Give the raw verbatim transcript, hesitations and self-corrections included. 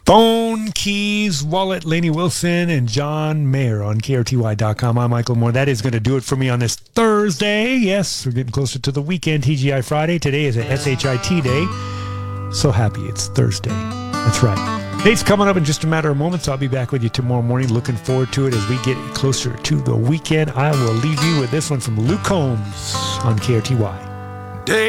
Phone, Keys, Wallet, Lainey Wilson, and John Mayer on K R T Y dot com. I'm Michael Moore. That is going to do it for me on this Thursday. Yes, we're getting closer to the weekend, T G I Friday. Today is a S H I T day. So happy it's Thursday. That's right. Date's coming up in just a matter of moments. I'll be back with you tomorrow morning. Looking forward to it as we get closer to the weekend. I will leave you with this one from Luke Combs on K R T Y.